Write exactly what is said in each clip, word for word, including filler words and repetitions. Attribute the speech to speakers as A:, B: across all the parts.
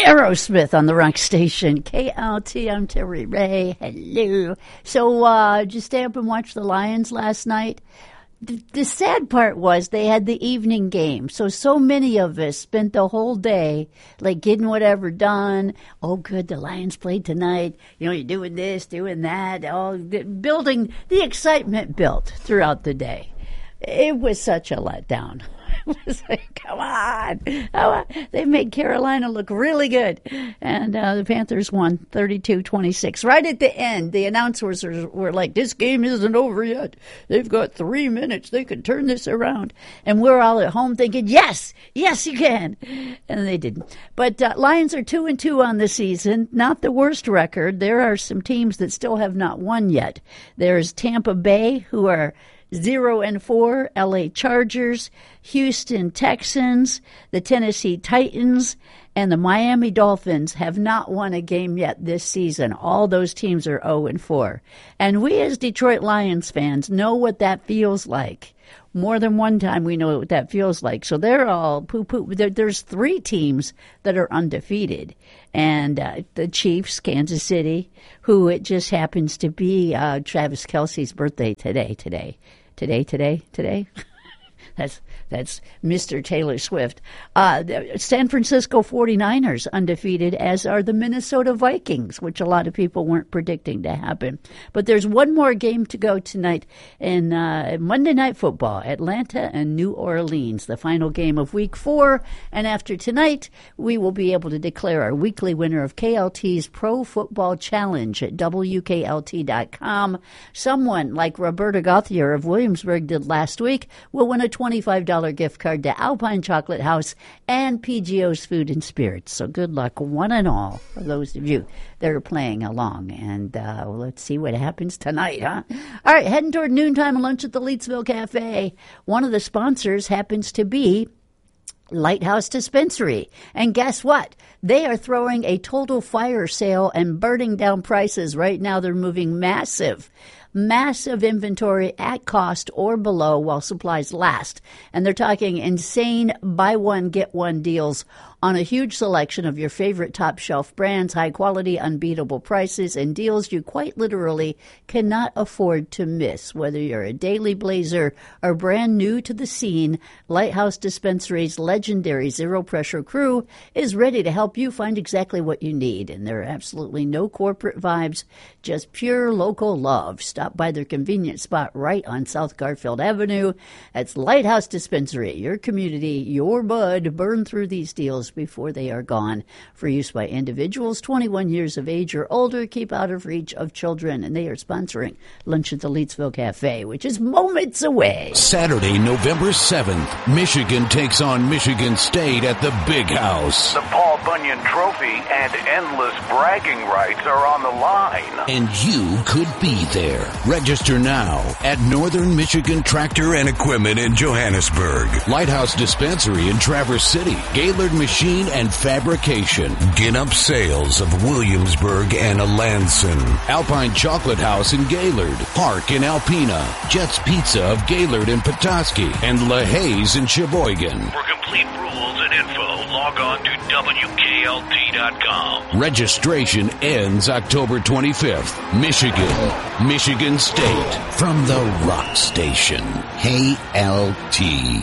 A: Aerosmith on the Rock Station. K L T, I'm Terry Ray. Hello. So, uh, did you stay up and watch the Lions last night? The, the sad part was they had the evening game. So, so many of us spent the whole day, like, getting whatever done. Oh, good, the Lions played tonight. You know, you're doing this, doing that. Oh, the, building, the excitement built throughout the day. It was such a letdown. It was like, come on. Come on. They made Carolina look really good. And uh, the Panthers won thirty-two twenty-six. Right at the end, the announcers were, were like, this game isn't over yet. They've got three minutes. They can turn this around. And we're all at home thinking, yes, yes, you can. And they didn't. But uh, Lions are two and two on the season. Not the worst record. There are some teams that still have not won yet. There's Tampa Bay, who are Zero and four, L A Chargers, Houston Texans, the Tennessee Titans, and the Miami Dolphins have not won a game yet this season. All those teams are oh and four. And we as Detroit Lions fans know what that feels like. More than one time we know what that feels like. So they're all poo-poo. There, there's three teams that are undefeated. And uh, the Chiefs, Kansas City, who it just happens to be uh, Travis Kelce's birthday today, today. Today, today, today. That's that's Mister Taylor Swift. Uh, the San Francisco forty-niners undefeated, as are the Minnesota Vikings, which a lot of people weren't predicting to happen. But there's one more game to go tonight in uh, Monday Night Football, Atlanta and New Orleans, the final game of week four. And after tonight, we will be able to declare our weekly winner of K L T's Pro Football Challenge at W K L T dot com. Someone like Roberta Gauthier of Williamsburg did last week will win a twenty-five dollars gift card to Alpine Chocolate House and P G O's Food and Spirits. So good luck, one and all, for those of you that are playing along. And uh, well, let's see what happens tonight, huh? All right, heading toward noontime lunch at the Leetsville Cafe. One of the sponsors happens to be Lighthouse Dispensary. And guess what? They are throwing a total fire sale and burning down prices. Right now, they're moving massive. Massive inventory at cost or below while supplies last. And they're talking insane buy one, get one deals on a huge selection of your favorite top shelf brands, high quality, unbeatable prices, and deals you quite literally cannot afford to miss. Whether you're a daily blazer or brand new to the scene, Lighthouse Dispensary's legendary Zero Pressure crew is ready to help you find exactly what you need. And there are absolutely no corporate vibes, just pure local love. Stop by their convenient spot right on South Garfield Avenue. That's Lighthouse Dispensary. Your community, your bud. Burn through these deals before they are gone. For use by individuals twenty-one years of age or older, keep out of reach of children. And they are sponsoring Lunch at the Leetsville Cafe, which is moments away.
B: Saturday, November seventh, Michigan takes on Michigan State at the Big House.
C: The Paul Bunyan Trophy and endless bragging rights are on the line.
B: And you could be there. Register now at Northern Michigan Tractor and Equipment in Johannesburg, Lighthouse Dispensary in Traverse City, Gaylord Machine and Fabrication, Ginup Sales of Williamsburg and Alanson, Alpine Chocolate House in Gaylord, Park in Alpena, Jets Pizza of Gaylord and Petoskey, and LaHaye's in Sheboygan.
C: For complete rules and info, log on to W K L T dot com.
B: Registration ends October twenty-fifth. Michigan, Michigan State, from the Rock Station, K L T.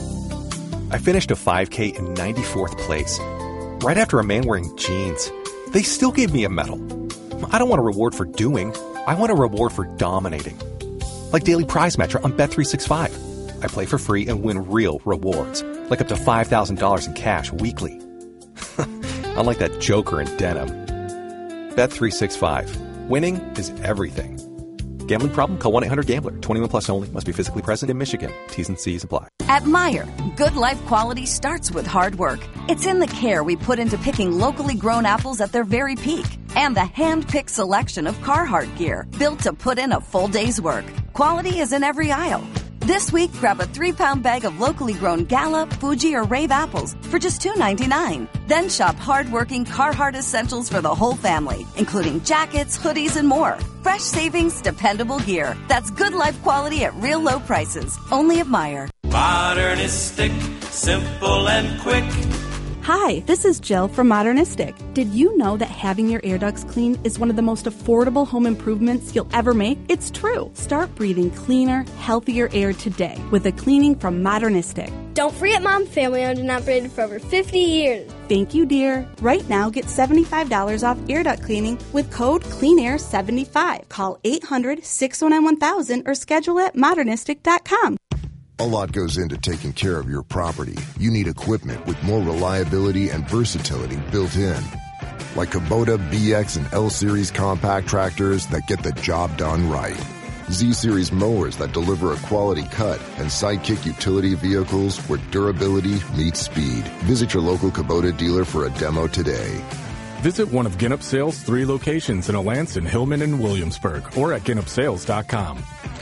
D: I finished a five K in ninety-fourth place, right after a man wearing jeans. They still gave me a medal. I don't want a reward for doing. I want a reward for dominating. Like Daily Prize Matcher on Bet three sixty-five. I play for free and win real rewards, like up to five thousand dollars in cash weekly. Unlike that joker in denim. Bet three sixty-five. Winning is everything. Gambling problem? Call one eight hundred gambler. twenty-one plus only. Must be physically present in Michigan. T's and C's apply.
E: At Meijer, good life quality starts with hard work. It's in the care we put into picking locally grown apples at their very peak. And the hand-picked selection of Carhartt gear, built to put in a full day's work. Quality is in every aisle. This week, grab a three-pound bag of locally grown Gala, Fuji, or Rave apples for just two ninety-nine. Then shop hard-working Carhartt essentials for the whole family, including jackets, hoodies, and more. Fresh savings, dependable gear. That's good life quality at real low prices. Only at Meijer.
F: Modernistic, simple and quick. Hi, this is Jill from Modernistic. Did you know that having your air ducts cleaned is one of the most affordable home improvements you'll ever make? It's true. Start breathing cleaner, healthier air today with a cleaning from Modernistic.
G: Don't forget Mom Family Owned and Operated for over fifty years.
F: Thank you, dear. Right now, get seventy-five dollars off air duct cleaning with code clean air seventy-five. Call eight hundred, six oh nine, one thousand or schedule at modernistic dot com.
H: A lot goes into taking care of your property. You need equipment with more reliability and versatility built in. Like Kubota B X and L-Series compact tractors that get the job done right. Z-Series mowers that deliver a quality cut, and Sidekick utility vehicles where durability meets speed. Visit your local Kubota dealer for a demo today.
I: Visit one of Ginnop Sales' three locations in Alanson, Hillman, and Williamsburg, or at ginnop sales dot com.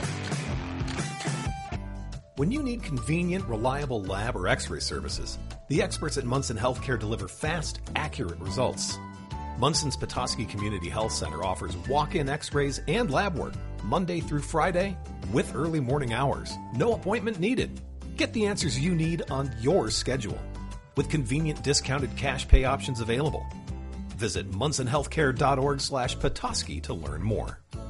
J: When you need convenient, reliable lab or x-ray services, the experts at Munson Healthcare deliver fast, accurate results. Munson's Petoskey Community Health Center offers walk-in x-rays and lab work Monday through Friday with early morning hours. No appointment needed. Get the answers you need on your schedule with convenient discounted cash pay options available. Visit munson healthcare dot org slash Petoskey to learn more.